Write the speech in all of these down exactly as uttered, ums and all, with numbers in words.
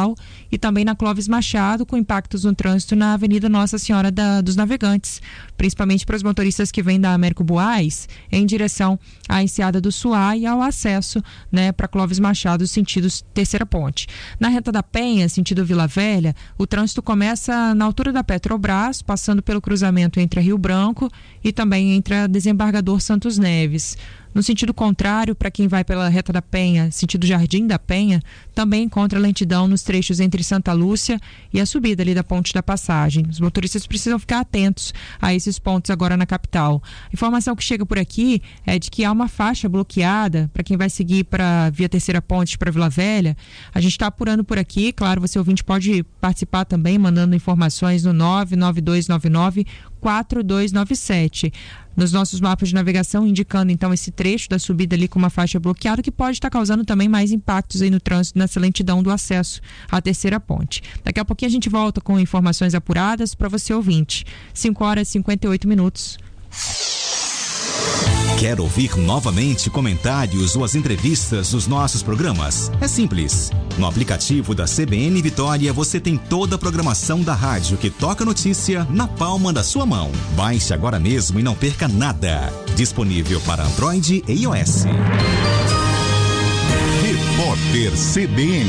capital e também na Clóvis Machado, com impactos no trânsito na Avenida Nossa Senhora da, dos Navegantes, principalmente para os motoristas que vêm da Américo Buás em direção à Enseada do Suá e ao acesso, né, para Clóvis Machado, sentido Terceira Ponte. Na Reta da Penha, sentido Vila Velha, o trânsito começa na altura da Petrobras, passando pelo cruzamento entre a Rio Branco e também entre a Desembargador Santos Neves. No sentido contrário, para quem vai pela Reta da Penha, sentido Jardim da Penha, também encontra lentidão nos trechos entre Santa Lúcia e a subida ali da Ponte da Passagem. Os motoristas precisam ficar atentos a esses pontos agora na capital. A informação que chega por aqui é de que há uma faixa bloqueada para quem vai seguir para via Terceira Ponte para Vila Velha. A gente está apurando por aqui, claro, você ouvinte pode participar também, mandando informações no nove nove dois nove nove quatro dois nove sete. Nos nossos mapas de navegação, indicando então esse trecho da subida ali com uma faixa bloqueada, que pode estar causando também mais impactos aí no trânsito, nessa lentidão do acesso à Terceira Ponte. Daqui a pouquinho a gente volta com informações apuradas para você ouvinte. cinco horas e cinquenta e oito minutos. Quer ouvir novamente comentários ou as entrevistas dos nossos programas? É simples. No aplicativo da C B N Vitória você tem toda a programação da rádio que toca notícia na palma da sua mão. Baixe agora mesmo e não perca nada. Disponível para Android e iOS. Repórter C B N.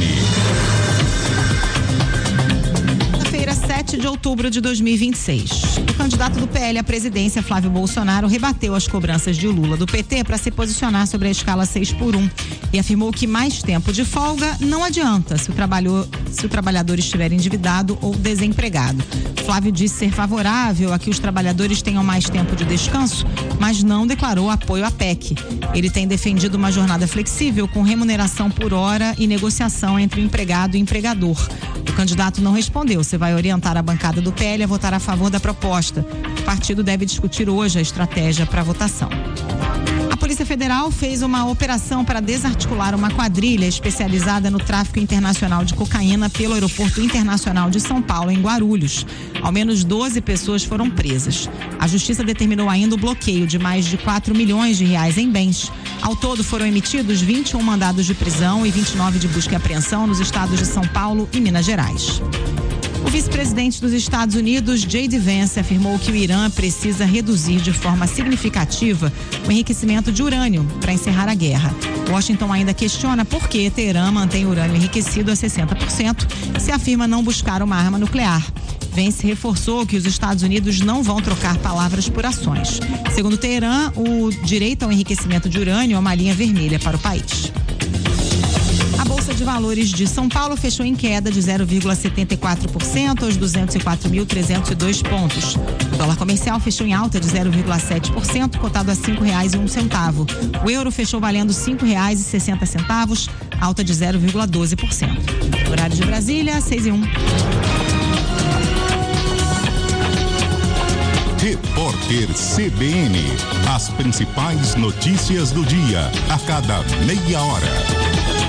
sete de outubro de dois mil e vinte e seis. O candidato do P L à presidência, Flávio Bolsonaro, rebateu as cobranças de Lula do P T para se posicionar sobre a escala seis por um e afirmou que mais tempo de folga não adianta se o, trabalho, se o trabalhador estiver endividado ou desempregado. Flávio disse ser favorável a que os trabalhadores tenham mais tempo de descanso, mas não declarou apoio à P E C. Ele tem defendido uma jornada flexível com remuneração por hora e negociação entre empregado e empregador. O candidato não respondeu se vai orientar a bancada do P L a votar a favor da proposta. O partido deve discutir hoje a estratégia para a votação. A Polícia Federal fez uma operação para desarticular uma quadrilha especializada no tráfico internacional de cocaína pelo Aeroporto Internacional de São Paulo, em Guarulhos. Ao menos doze pessoas foram presas. A Justiça determinou ainda o bloqueio de mais de quatro milhões de reais em bens. Ao todo foram emitidos vinte e um mandados de prisão e vinte e nove de busca e apreensão nos estados de São Paulo e Minas Gerais. O vice-presidente dos Estados Unidos, J D Vance, afirmou que o Irã precisa reduzir de forma significativa o enriquecimento de urânio para encerrar a guerra. Washington ainda questiona por que Teherã mantém urânio enriquecido a sessenta por cento e se afirma não buscar uma arma nuclear. Vance reforçou que os Estados Unidos não vão trocar palavras por ações. Segundo Teherã, o direito ao enriquecimento de urânio é uma linha vermelha para o país. A Bolsa de Valores de São Paulo fechou em queda de zero vírgula setenta e quatro por cento aos duzentos e quatro mil trezentos e dois pontos. O dólar comercial fechou em alta de zero vírgula sete por cento, cotado a cinco reais e um centavo. O euro fechou valendo cinco reais e sessenta centavos, alta de zero vírgula doze por cento. Horário de Brasília, seis e um. Repórter C B N. As principais notícias do dia, a cada meia hora.